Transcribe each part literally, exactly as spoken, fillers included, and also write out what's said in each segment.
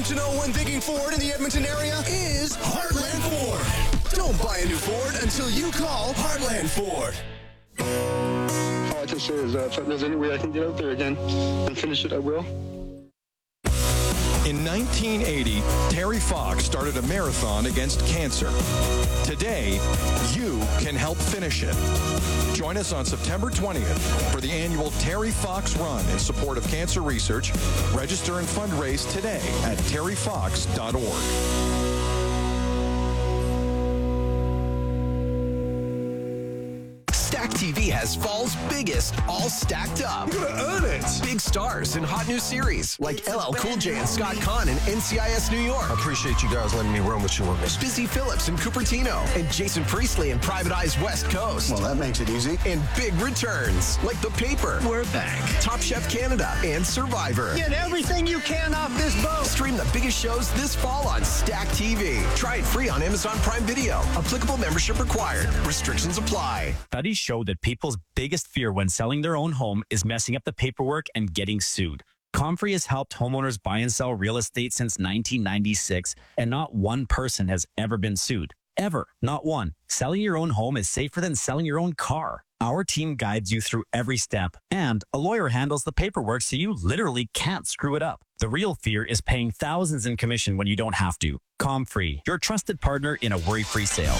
to know when thinking Ford in the Edmonton area is Heartland Ford. Don't buy a new Ford until you call Heartland Ford. All I can say is that if there's any way I can get out there again and finish it, I will. In nineteen eighty, Terry Fox started a marathon against cancer. Today, you can help finish it. Join us on September twentieth for the annual Terry Fox Run in support of cancer research. Register and fundraise today at terry fox dot org. Stack T V has fall's biggest, all stacked up. You're gonna earn it. Big stars in hot new series like L L Cool J and Scott Conn in N C I S New York. I appreciate you guys letting me run with you on this. Busy Phillips in Cupertino and Jason Priestley in Private Eye's West Coast. Well, that makes it easy. And big returns like The Paper, We're back. Top Chef Canada, and Survivor. Get everything you can off this boat. Stream the biggest shows this fall on Stack T V. Try it free on Amazon Prime Video. Applicable membership required. Restrictions apply. Studies show that people's biggest fear when selling their own home is messing up the paperwork and getting sued. Comfrey has helped homeowners buy and sell real estate since nineteen ninety-six, and not one person has ever been sued. Ever. Not one. Selling your own home is safer than selling your own car. Our team guides you through every step, and a lawyer handles the paperwork so you literally can't screw it up. The real fear is paying thousands in commission when you don't have to. Comfrey, your trusted partner in a worry-free sale.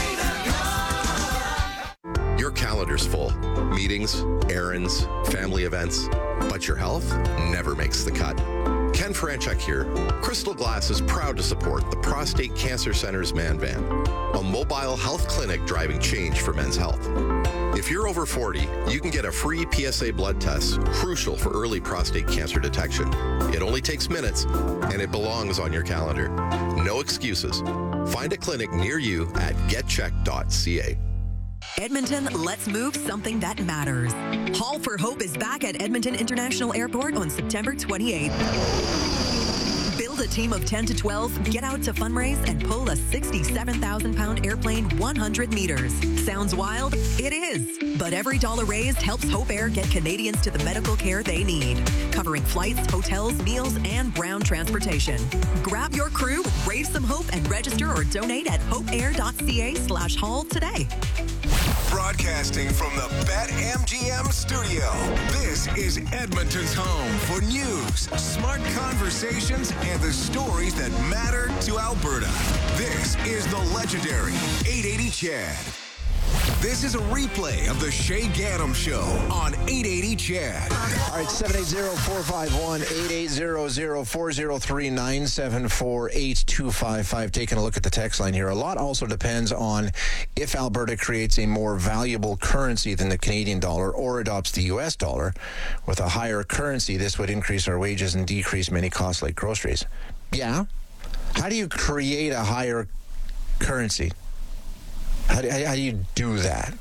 Your calendar's full. Meetings, errands, family events. But your health never makes the cut. Ken Franchuk here. Crystal Glass is proud to support the Prostate Cancer Center's Man Van, a mobile health clinic driving change for men's health. If you're over forty, you can get a free P S A blood test, crucial for early prostate cancer detection. It only takes minutes, and it belongs on your calendar. No excuses. Find a clinic near you at get check dot c a. Edmonton, let's move something that matters. Haul for Hope is back at Edmonton International Airport on September twenty-eighth. Build a team of ten to twelve, get out to fundraise, and pull a sixty-seven thousand pound airplane one hundred meters. Sounds wild? It is. But every dollar raised helps Hope Air get Canadians to the medical care they need, covering flights, hotels, meals, and ground transportation. Grab your crew, raise some hope, and register or donate at hope air dot c a slash haul today. Broadcasting from the BetMGM studio, this is Edmonton's home for news, smart conversations, and the stories that matter to Alberta. This is the legendary eight eighty Chad. This is a replay of the Shay Gaddam Show on eight eighty Chad. All right, seven eight zero, four five one, eight eight zero zero, four zero three, nine seven four, eight two five five. Taking a look at the text line here. A lot also depends on if Alberta creates a more valuable currency than the Canadian dollar or adopts the U S dollar. With a higher currency, this would increase our wages and decrease many costs like groceries. Yeah. How do you create a higher currency? How do, how do you do that?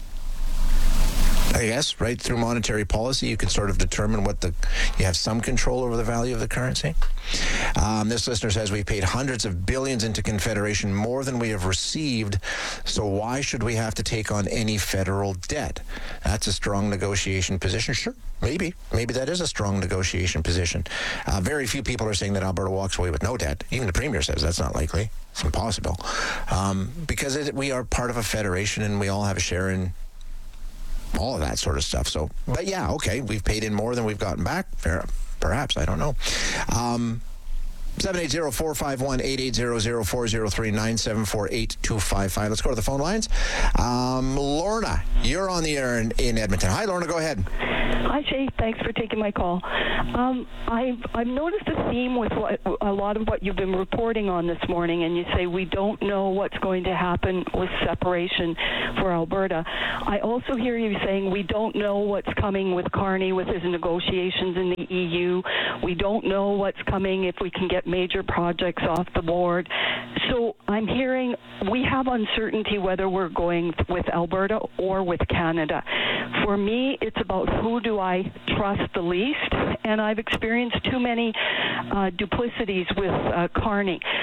I guess, right, through monetary policy, you can sort of determine what the, you have some control over the value of the currency. Um, this listener says we've paid hundreds of billions into Confederation, more than we have received, so why should we have to take on any federal debt? That's a strong negotiation position. Sure, maybe. Maybe that is a strong negotiation position. Uh, very few people are saying that Alberta walks away with no debt. Even the Premier says that's not likely. It's impossible. Um, because it, we are part of a federation and we all have a share in all of that sort of stuff. So, but yeah, okay, we've paid in more than we've gotten back. Fair, perhaps, I don't know. Um, seven eight zero, four five one, eight eight zero zero, four zero three, nine seven four, eight two five five. Let's go to the phone lines. Um, Lorna, you're on the air in, in Edmonton. Hi, Lorna, go ahead. Hi, Shay. Thanks for taking my call. Um, I've, I've noticed a theme with what, a lot of what you've been reporting on this morning, and you say we don't know what's going to happen with separation for Alberta. I also hear you saying we don't know what's coming with Carney with his negotiations in the E U. We don't know what's coming if we can get major projects off the board. So I'm hearing we have uncertainty whether we're going with Alberta or with Canada. For me, it's about who do I trust the least, and I've experienced too many uh, duplicities with uh, Carney.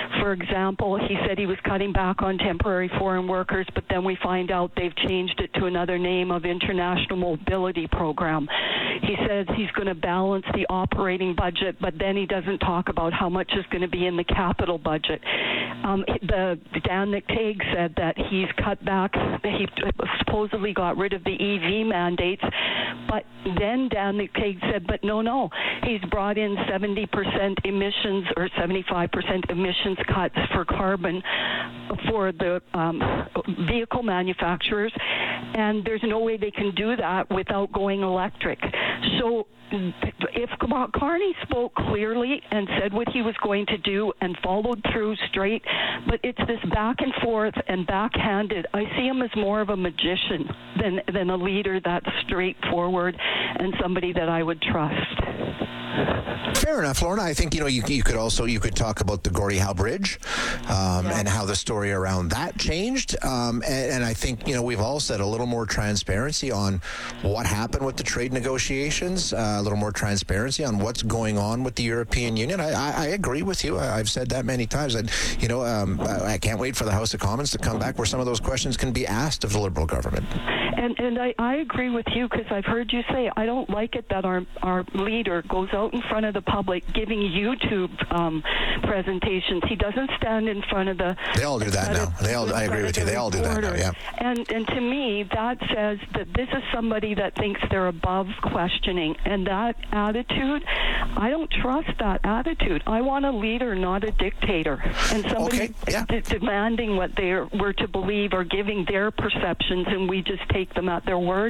For example, he said he was cutting back on temporary foreign workers, but then we find out they've changed it to another name of International Mobility Program. He says he's going to balance the operating budget, but then he doesn't talk about how much is going to be in the capital budget. Um, the Dan McTeague said that he's cut back. He supposedly got rid of the E V mandates, but then Dan McTeague said, but no, no, he's brought in seventy percent emissions or seventy-five percent emissions cuts for carbon for the um, vehicle manufacturers, and there's no way they can do that without going electric. So if Carney spoke clearly and said what he was going to do and followed through straight, but it's this back and forth and backhanded. I see him as more of a magician than than a leader that's straightforward and somebody that I would trust. Fair enough, Lorna. I think, you know, you, you could also, you could talk about the Gordie Howe Bridge um, yeah. and how the story around that changed. Um, and, and I think, you know, we've all said a little more transparency on what happened with the trade negotiations, uh, a little more transparency on what's going on with the European Union. I, I, I agree with you. I, I've said that many times. And, you know, um, I, I can't wait for the House of Commons to come back where some of those questions can be asked of the Liberal government. And and I, I agree with you, because I've heard you say, I don't like it that our, our leader goes out in front of the public giving YouTube um, presentations. He doesn't stand in front of the... They all do that now. They all. I agree with you. They all do that now, yeah. And, and to me, that says that this is somebody that thinks they're above questioning. And that attitude, I don't trust that attitude. I want a leader, not a dictator. And somebody okay, yeah. d- demanding what they were to believe or giving their perceptions, and we just take them at their word.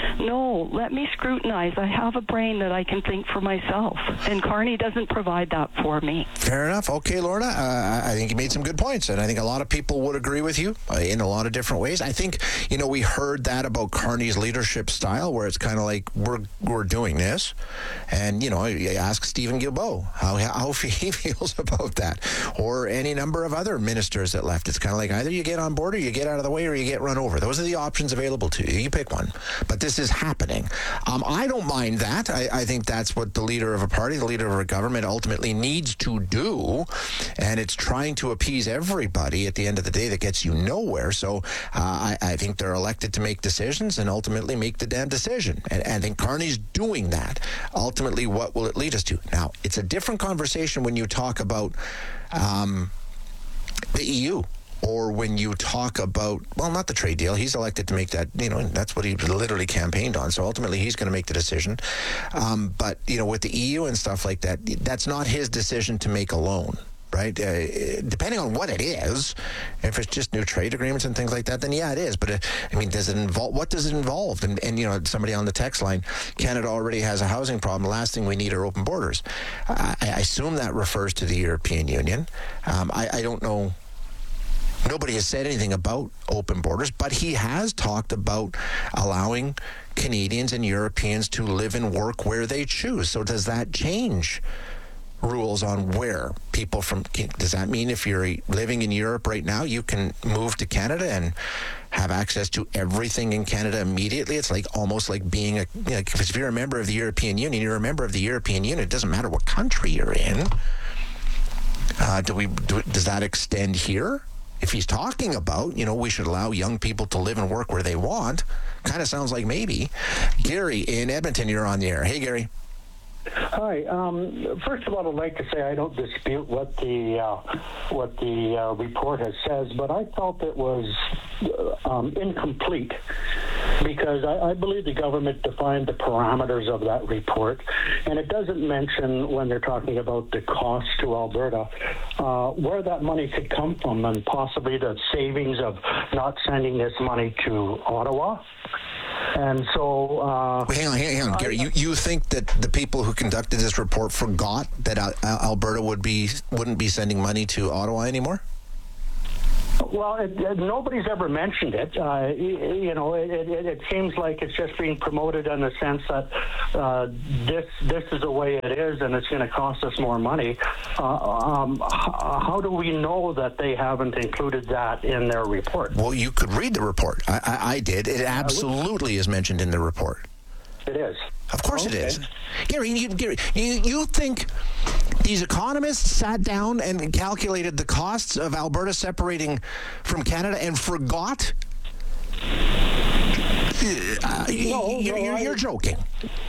No, let me scrutinize. I have a brain that I can think for myself, and Carney doesn't provide that for me. Fair enough. Okay, Lorna, uh, I think you made some good points, and I think a lot of people would agree with you uh, in a lot of different ways. I think, you know, we heard that about Carney's leadership style, where it's kind of like, we're we're doing this, and, you know, I ask Stephen Guilbeault how, how he feels about that, or any number of other ministers that left. It's kind of like, either you get on board or you get out of the way or you get run over. Those are the options available to you. You pick one. But this is happening. Um, I don't mind that. I, I think that's what the leader of a party, the leader of a government ultimately needs to do, and it's trying to appease everybody at the end of the day that gets you nowhere. So uh, I, I think they're elected to make decisions and ultimately make the damn decision. And, and I think Carney's doing that. Ultimately, what will it lead us to? Now, it's a different conversation when you talk about um, the E U. Or when you talk about, well, not the trade deal. He's elected to make that, you know, that's what he literally campaigned on. So ultimately, he's going to make the decision. Um, but, you know, with the E U and stuff like that, that's not his decision to make alone, right? Uh, depending on what it is, if it's just new trade agreements and things like that, then yeah, it is. But, uh, I mean, does it involve, what does it involve? And, and, you know, somebody on the text line, Canada already has a housing problem. The last thing we need are open borders. I, I assume that refers to the European Union. Um, I, I don't know. Nobody has said anything about open borders, but he has talked about allowing Canadians and Europeans to live and work where they choose. So does that change rules on where people from, does that mean if you're living in Europe right now, you can move to Canada and have access to everything in Canada immediately? It's like almost like being a, you know, if you're a member of the European Union, you're a member of the European Union. It doesn't matter what country you're in. Uh, do we, do, does that extend here? If he's talking about, you know, we should allow young people to live and work where they want, kind of sounds like maybe. Gary in Edmonton, you're on the air. Hey, Gary. Hi. Um, first of all, I'd like to say I don't dispute what the uh, what the uh, report has says, but I felt it was uh, um, incomplete because I, I believe the government defined the parameters of that report, and it doesn't mention when they're talking about the cost to Alberta uh, where that money could come from, and possibly the savings of not sending this money to Ottawa. And so... Uh, Wait, hang on, hang on, Gary. You, you think that the people who conducted this report forgot that uh, Alberta would be, wouldn't be sending money to Ottawa anymore? Well, it, it, nobody's ever mentioned it. Uh, you, you know, it, it, it seems like it's just being promoted in the sense that uh, this this is the way it is, and it's going to cost us more money. Uh, um, how do we know that they haven't included that in their report? Well, you could read the report. I, I, I did. It absolutely is mentioned in the report. It is. Of course Okay. it is. Gary, you, Gary you, you think these economists sat down and calculated the costs of Alberta separating from Canada and forgot? Uh, No, you're, no, you're, I- you're joking.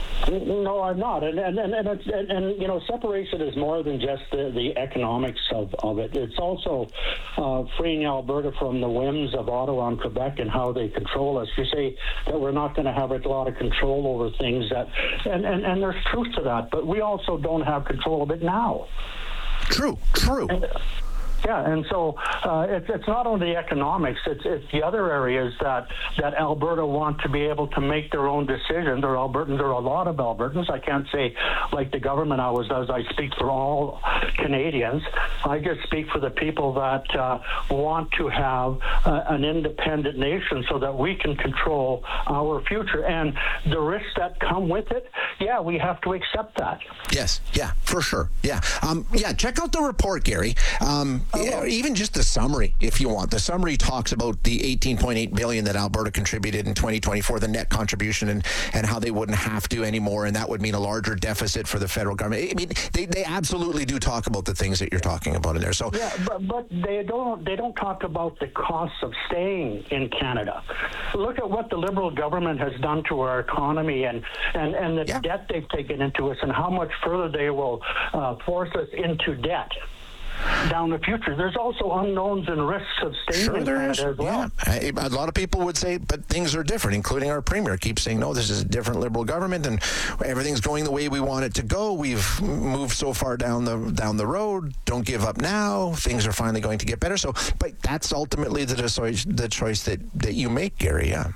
No, I'm not, and and and and, it's, and, and you know, separation is more than just the, the economics of, of it. It's also uh, freeing Alberta from the whims of Ottawa and Quebec and how they control us. You say that we're not going to have a lot of control over things that, and, and and there's truth to that, but we also don't have control of it now. True, true. And, Yeah, and so uh, it's it's not only economics; it's it's the other areas that that Alberta want to be able to make their own decisions. There are Albertans, there are a lot of Albertans. I can't say like the government always does. I speak for all Canadians. I just speak for the people that uh, want to have uh, an independent nation so that we can control our future and the risks that come with it. Yeah, we have to accept that. Yes, yeah, for sure. Yeah, um, yeah. Check out the report, Gary. Um, yeah, even just the summary, if you want. The summary talks about the eighteen point eight billion dollars that Alberta contributed in twenty twenty-four, the net contribution, and, and how they wouldn't have to anymore, and that would mean a larger deficit for the federal government. I mean, they, they absolutely do talk about the things that you're talking about in there. So yeah, but but they don't they don't talk about the costs of staying in Canada. Look at what the Liberal government has done to our economy and and and the Yeah. debt they've taken into us, and how much further they will uh, force us into debt down the future. There's also unknowns and risks of staying sure in there is. Canada as well. Yeah, I, a lot of people would say, but things are different, including our premier keeps saying, no, this is a different Liberal government, and everything's going the way we want it to go. We've moved so far down the down the road. Don't give up now. Things are finally going to get better. So, but that's ultimately the choice, the choice that, that you make, Gary. Yeah.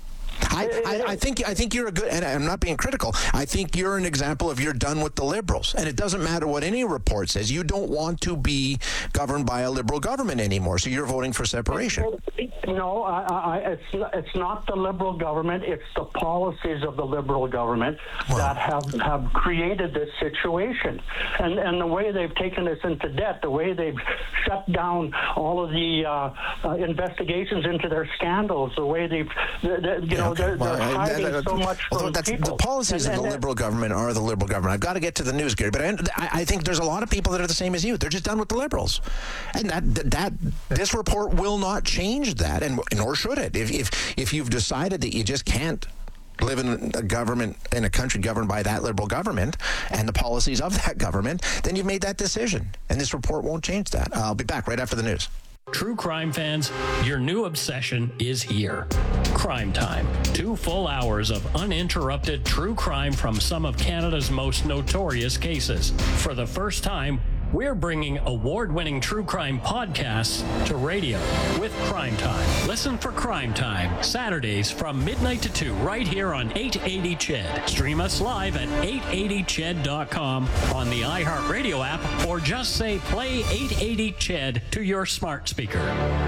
I, I, I think I think you're a good, and I'm not being critical. I think you're an example of you're done with the Liberals, and it doesn't matter what any report says. You don't want to be governed by a Liberal government anymore, so you're voting for separation. No, I, I, it's it's not the Liberal government. It's the policies of the Liberal government Well, that have, have created this situation, and and the way they've taken us into debt, the way they've shut down all of the uh, uh, investigations into their scandals, the way they've the, the, you know. Okay. They're, Well, they're I- hiding that- so much although from that's, people. the policies And- of the and- Liberal government are the Liberal government. I've got to get to the news, Gary, but I, I, I think there's a lot of people that are the same as you. They're just done with the Liberals, and that that, that this report will not change that, and nor should it. If if if you've decided that you just can't live in a government in a country governed by that Liberal government and the policies of that government, then you've made that decision, and this report won't change that. I'll be back right after the news. True crime fans, your new obsession is here. Crime Time. Two full hours of uninterrupted true crime from some of Canada's most notorious cases. For the first time, we're bringing award-winning true crime podcasts to radio with Crime Time. Listen for Crime Time, Saturdays from midnight to two, right here on eight eighty C H E D. Stream us live at eight eighty C H E D dot com on the iHeartRadio app, or just say play eight eighty C H E D to your smart speaker.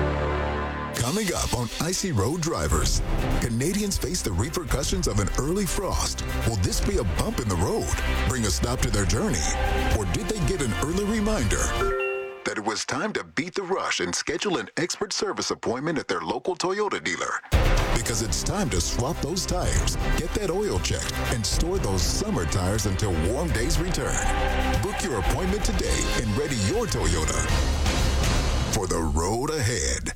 Coming up on Icy Road Drivers, Canadians face the repercussions of an early frost. Will this be a bump in the road, bring a stop to their journey? Or did they get an early reminder that it was time to beat the rush and schedule an expert service appointment at their local Toyota dealer? Because it's time to swap those tires, get that oil checked, and store those summer tires until warm days return. Book your appointment today and ready your Toyota for the road ahead.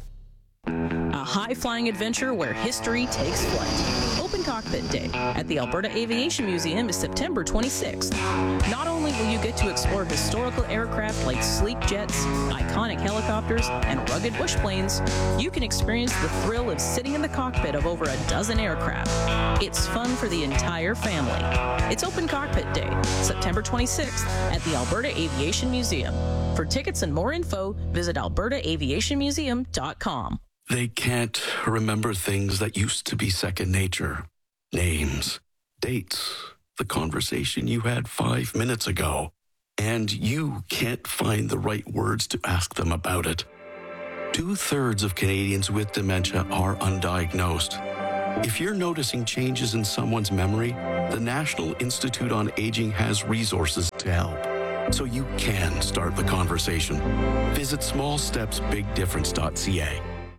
A high-flying adventure where history takes flight. Open Cockpit Day at the Alberta Aviation Museum is September twenty-sixth. Not only will you get to explore historical aircraft like sleek jets, iconic helicopters, and rugged bush planes, you can experience the thrill of sitting in the cockpit of over a dozen aircraft. It's fun for the entire family. It's Open Cockpit Day, September twenty-sixth at the Alberta Aviation Museum. For tickets and more info, visit alberta aviation museum dot com. They can't remember things that used to be second nature. Names, dates, the conversation you had five minutes ago. And you can't find the right words to ask them about it. Two-thirds of Canadians with dementia are undiagnosed. If you're noticing changes in someone's memory, the National Institute on Aging has resources to help. So you can start the conversation. Visit small steps big difference dot c a.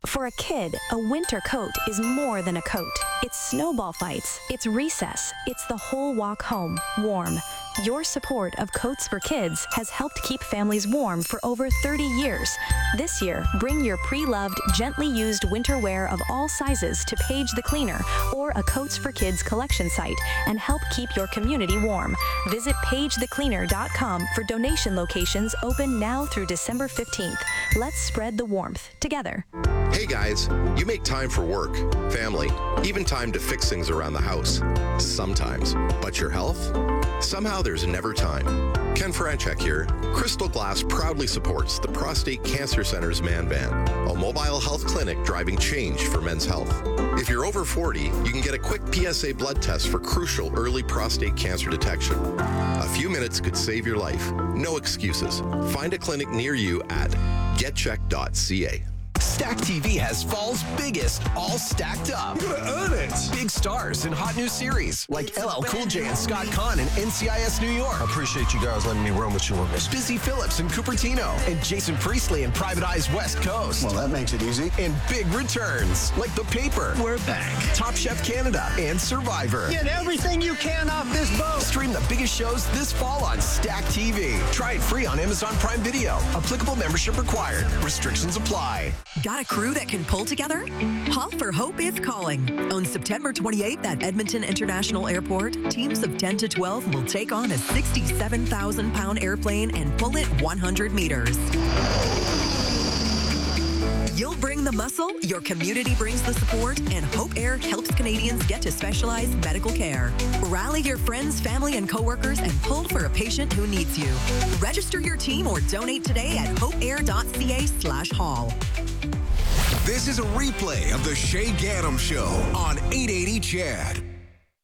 For a kid, a winter coat is more than a coat. It's snowball fights, it's recess, it's the whole walk home, warm. Your support of Coats for Kids has helped keep families warm for over thirty years. This year, bring your pre-loved, gently used winter wear of all sizes to Paige the Cleaner or a Coats for Kids collection site and help keep your community warm. Visit page the cleaner dot com for donation locations open now through December fifteenth. Let's spread the warmth together. Hey guys, you make time for work, family, even time to fix things around the house. Sometimes. But your health? Somehow there's never time. Ken Franchek here. Crystal Glass proudly supports the Prostate Cancer Center's Man Van, a mobile health clinic driving change for men's health. If you're over forty, you can get a quick P S A blood test for crucial early prostate cancer detection. A few minutes could save your life. No excuses. Find a clinic near you at get check dot c a. Stack T V has fall's biggest, all stacked up. You're gonna earn it. Big stars in hot new series like L L Cool J and Scott Conn in N C I S New York. I appreciate you guys letting me roam with you on this. Busy Phillips in Cupertino and Jason Priestley in Private Eye's West Coast. Well, that makes it easy. And big returns like The Paper. We're back. Top Chef Canada and Survivor. Get everything you can off this boat. Stream the biggest shows this fall on Stack T V. Try it free on Amazon Prime Video. Applicable membership required. Restrictions apply. Got a crew that can pull together? Hall for Hope is calling. On September twenty-eighth at Edmonton International Airport, teams of ten to twelve will take on a sixty-seven thousand pound airplane and pull it one hundred meters. You'll bring the muscle, your community brings the support, and Hope Air helps Canadians get to specialized medical care. Rally your friends, family, and coworkers and pull for a patient who needs you. Register your team or donate today at hope air dot c a slash hall. This is a replay of the Shay Gaddam Show on eight eighty C H A D.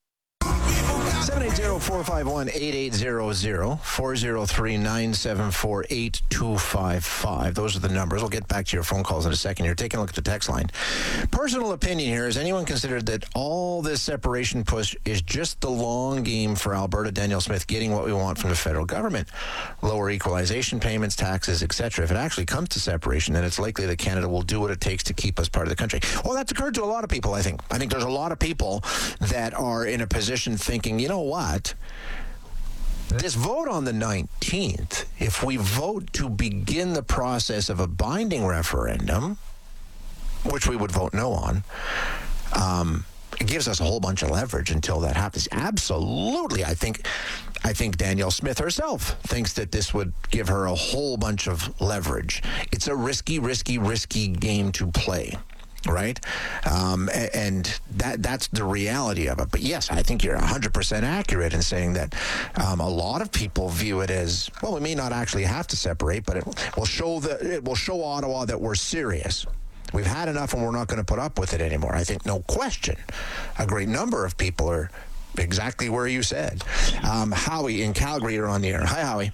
seven eight zero, four five one, eight eight zero zero, four zero three, nine seven four, eight two five five. Those are the numbers. We'll get back to your phone calls in a second. You're taking a look at the text line. Personal opinion here. Has anyone considered that all this separation push is just the long game for Alberta, Danielle Smith, getting what we want from the federal government? Lower equalization payments, taxes, et cetera. If it actually comes to separation, then it's likely that Canada will do what it takes to keep us part of the country. Well, that's occurred to a lot of people, I think. I think there's a lot of people that are in a position thinking, you know what? This vote on the nineteenth, if we vote to begin the process of a binding referendum, which we would vote no on, um, it gives us a whole bunch of leverage until that happens. Absolutely. I think I think Danielle Smith herself thinks that this would give her a whole bunch of leverage. It's a risky, risky, risky game to play. Right? Um, and that that's the reality of it. But yes, I think you're one hundred percent accurate in saying that um, a lot of people view it as, well, we may not actually have to separate, but it will show the, it will show Ottawa that we're serious. We've had enough and we're not going to put up with it anymore. I think, no question, a great number of people are exactly where you said. Um, Howie in Calgary, you're on the air. Hi, Howie.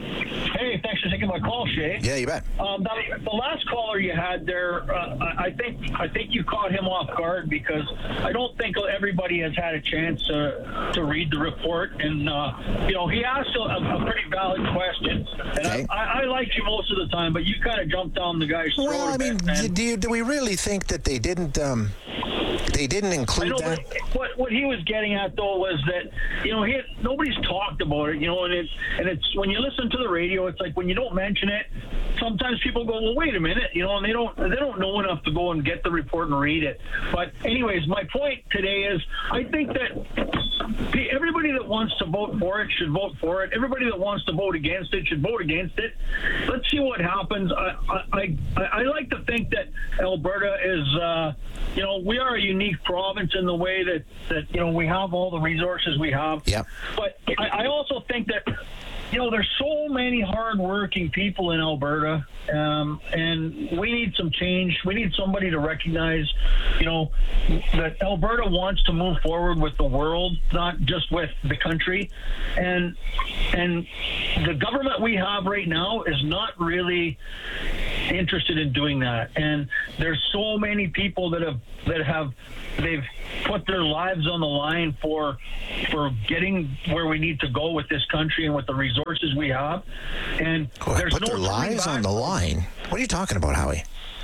Hey, thanks for taking my call, Shay. Yeah, you bet. Um, the, the last caller you had there, uh, I think I think you caught him off guard because I don't think everybody has had a chance uh, to read the report. And, uh, you know, he asked a, a pretty valid question. And okay. I, I, I liked you most of the time, but you kind of jumped down the guy's throat. Well, I mean, and, do, you, do we really think that they didn't... Um, They didn't include know, that? What, what he was getting at, though, was that, you know, he had, nobody's talked about it, you know, and it's, and it's when you listen to the radio, it's like when you don't mention it, sometimes people go, well, wait a minute, you know, and they don't they don't know enough to go and get the report and read it. But anyways, my point today is I think that everybody that wants to vote for it should vote for it. Everybody that wants to vote against it should vote against it. Let's see what happens. I I, I, I like to think that Alberta is, uh, you know, we are a unique province in the way that, that you know, we have all the resources we have. Yep. But I, I also think that, you know, there's so many hardworking people in Alberta, um, and we need some change. We need somebody to recognize, you know, that Alberta wants to move forward with the world, not just with the country. And and the government we have right now is not really interested in doing that. And there's so many people that have that have they've put their lives on the line for for getting where we need to go with this country and with the resources we have. And oh, there's put no their lives on the line. What are you talking about, Howie?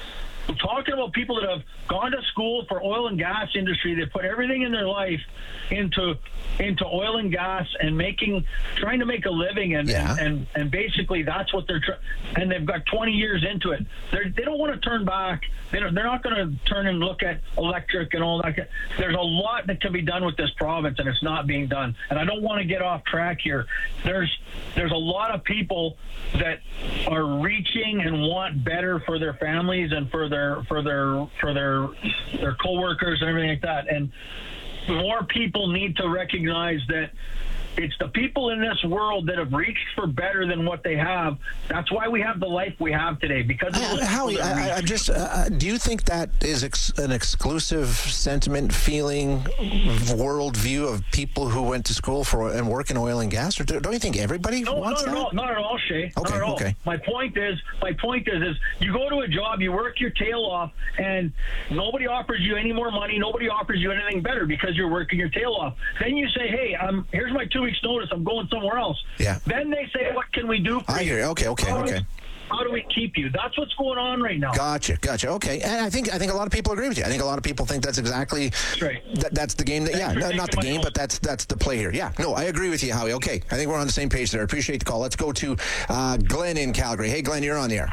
we're talking about people that have gone to school for oil and gas industry. They put everything in their life into into oil and gas and making, trying to make a living, and Yeah. and, and, and basically that's what they're trying. And they've got twenty years into it. They're, they don't want to turn back. They don't, they're not going to turn and look at electric and all that. There's a lot that can be done with this province, and it's not being done. And I don't want to get off track here. There's there's a lot of people that are reaching and want better for their families and for their for their for their their coworkers and everything like that. And more people need to recognize that it's the people in this world that have reached for better than what they have. That's why we have the life we have today. Because of those Uh, Howie, people that I, reach. I'm just. Uh, do you think that is ex- an exclusive sentiment, feeling, worldview of people who went to school for and work in oil and gas, or do, don't you think everybody No, wants not at that? all. Not at all, Shay. Okay, not at all. okay. My point is, my point is, is you go to a job, you work your tail off, and nobody offers you any more money. Nobody offers you anything better because you're working your tail off. Then you say, "Hey, um, here's my two weeks' notice. I'm going somewhere else." Yeah. Then they say, "What can we do for I you?" hear you. Okay, okay, How do okay. we- How do we keep you? That's what's going on right now. Gotcha, gotcha. Okay, and I think I think a lot of people agree with you. I think a lot of people think that's exactly right. that, that's the game. That yeah, no, not the game, but that's that's the play here. Yeah, no, I agree with you, Howie. Okay, I think we're on the same page there. I appreciate the call. Let's go to uh, Glenn in Calgary. Hey, Glenn, you're on the air.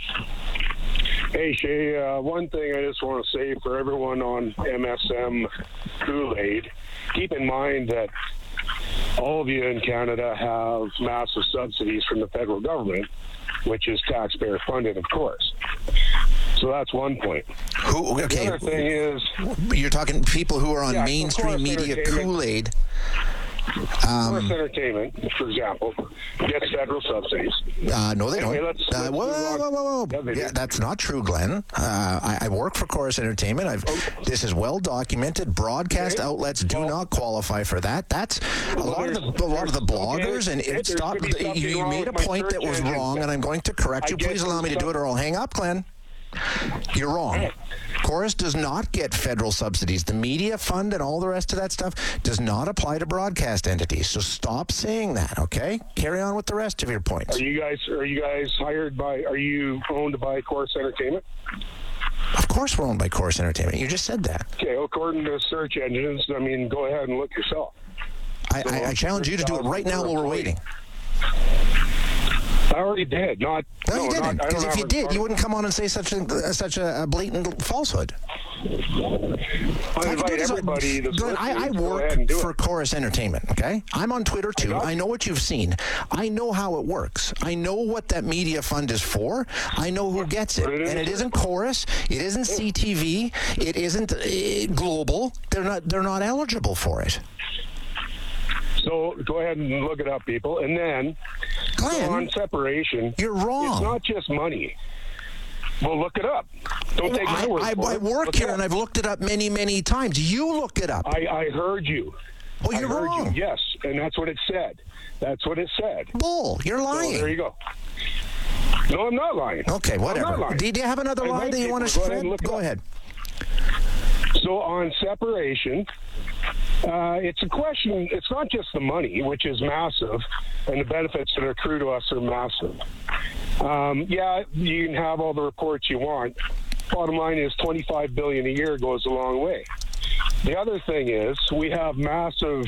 Hey, Shay, uh, one thing I just want to say for everyone on M S M Kool-Aid, keep in mind that all of you in Canada have massive subsidies from the federal government, which is taxpayer funded, of course. So that's one point. Who? Okay. The other thing is, You're talking people who are on Yeah, mainstream Chorus media Entertainment. Kool-Aid. Chorus Um, Entertainment, for example, gets federal subsidies. Uh, no, they Anyway, don't. let's- uh, let's whoa, move on. whoa, whoa, whoa, Yeah, whoa. they Yeah, do. that's not true, Glenn. Uh, I, I work for Chorus Entertainment. I've, This is well documented. Broadcast Okay. outlets do not qualify for that. That's a lot of the a lot of the bloggers, and okay, it there stopped. could be something You, you wrong made a with my point that search was engine. wrong, and I'm going to correct I you. guess Please allow me to do it, or I'll hang up, Glenn. You're wrong. Chorus does not get federal subsidies. The media fund and all the rest of that stuff does not apply to broadcast entities. So stop saying that, okay? Carry on with the rest of your points. Are you guys are you guys hired by? Are you owned by Chorus Entertainment? Of course we're owned by Chorus Entertainment. You just said that. Okay, well, according to search engines, I mean, go ahead and look yourself. I, I, I challenge you to do it right now while we're waiting. I already did. Not No, you not- didn't. I don't Because if have you a- did, you wouldn't come on and say such a uh, such a, a blatant falsehood. I invite everybody that's Glenn, I, I listening to go work ahead and do for it. Chorus Entertainment, okay? I'm on Twitter, too. I know what you've seen. I know how it works. I know what that media fund is for. I know who gets it. And it isn't Chorus. It isn't C T V. It isn't uh, Global. They're not, they're not eligible for it. So go ahead and look it up, people. And then Glenn, on separation, you're wrong. It's not just money. Well, look it up. Don't take my I, word I, for I it. work Look here, it up. and I've looked it up many, many times. You look it up. I, I heard you. Well, I you're heard wrong. You. Yes, and that's what it said. That's what it said. Bull. You're So lying. there you go. No, I'm not lying. Okay, I'm not whatever. lying. Do you have another I line invite that you want to people to go ahead and spread? look it Go up. ahead. So on separation, uh, it's a question. It's not just the money, which is massive, and the benefits that accrue to us are massive. Um, yeah, you can have all the reports you want. Bottom line is twenty-five billion dollars a year goes a long way. The other thing is we have massive,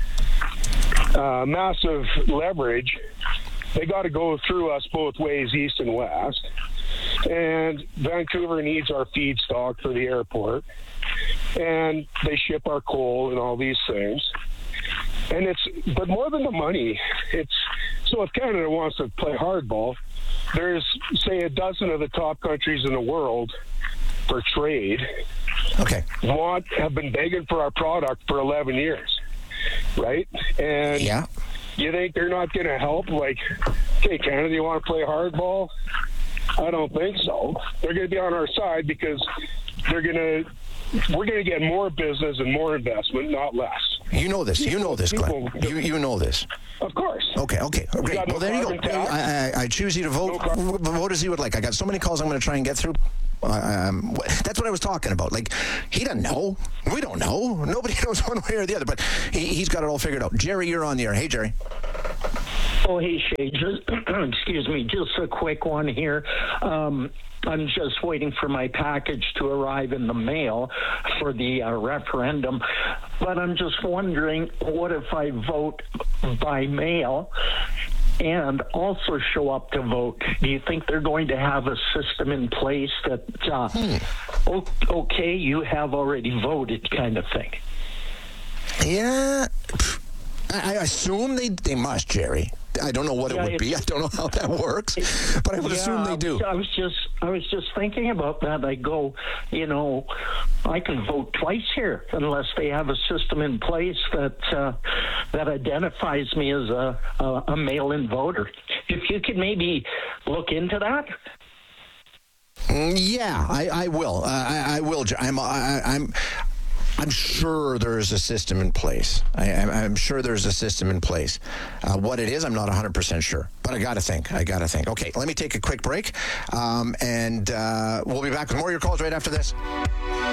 uh, massive leverage. They got to go through us both ways, east and west. And Vancouver needs our feedstock for the airport. And they ship our coal and all these things. And it's, but more than the money, it's, so if Canada wants to play hardball, there's, say, a dozen of the top countries in the world for trade. Okay. Want, have been begging for our product for eleven years, right? And yeah. You think they're not going to help? Like, okay, Canada, you want to play hardball? I don't think so. They're going to be on our side because they're going to, we're going to get more business and more investment, not less. You know this. You know this, Glenn. You, you know this. Of course. Okay, okay. We Great. got no Well, there you go. carbon tax. I, I, I choose you to vote. Vote as you would like. I got so many calls I'm going to try and get through. Uh, um, that's what I was talking about. Like, he doesn't know. We don't know. Nobody knows one way or the other, but he, he's got it all figured out. Jerry, you're on the air. Hey, Jerry. Oh, hey, Shay, just, excuse me, just a quick one here. Um, I'm just waiting for my package to arrive in the mail for the uh, referendum, but I'm just wondering, what if I vote by mail and also show up to vote? Do you think they're going to have a system in place that, uh, hmm. okay, you have already voted kind of thing? Yeah, I assume they, they must, Jerry. I don't know what yeah, it would be. I don't know how that works, but I would yeah, assume they do. I was just, I was just thinking about that. I go, you know, I can vote twice here unless they have a system in place that uh, that identifies me as a, a, a mail-in voter. If you could maybe look into that. Yeah, I, I will. Uh, I, I will. I'm. I, I'm. I'm sure there's a system in place. I, I'm sure there's a system in place. Uh, what it is, I'm not one hundred percent sure. But I got to think. I got to think. Okay, let me take a quick break. Um, and uh, we'll be back with more of your calls right after this.